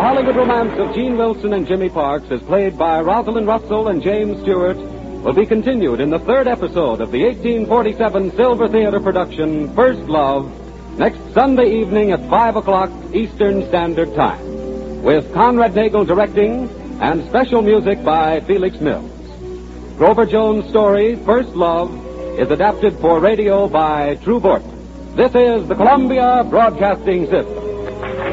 Hollywood romance of Gene Wilson and Jimmy Parks, as played by Rosalind Russell and James Stewart, will be continued in the third episode of the 1847 Silver Theater production, First Love, next Sunday evening at 5 o'clock Eastern Standard Time, with Conrad Nagel directing and special music by Felix Mills. Grover Jones' story, First Love, is adapted for radio by True Borton. This is the Columbia Broadcasting System.